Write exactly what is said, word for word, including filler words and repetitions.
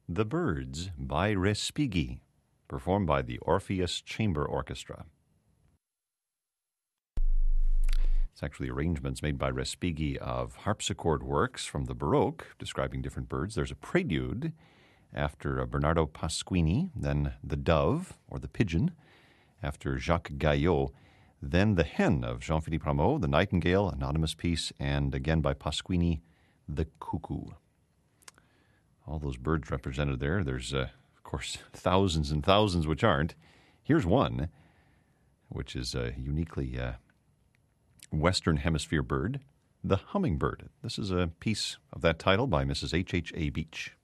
The Birds by Respighi, performed by the Orpheus Chamber Orchestra. It's actually arrangements made by Respighi of harpsichord works from the Baroque, describing different birds. There's a prelude after Bernardo Pasquini, then the dove, or the pigeon, after Jacques Gaillot, then the hen of Jean-Philippe Rameau, the nightingale, anonymous piece, and again by Pasquini, the cuckoo. All those birds represented there. There's, uh, of course, thousands and thousands which aren't. Here's one, which is a uniquely uh, Western Hemisphere bird, the hummingbird. This is a piece of that title by Missus H H A Beach.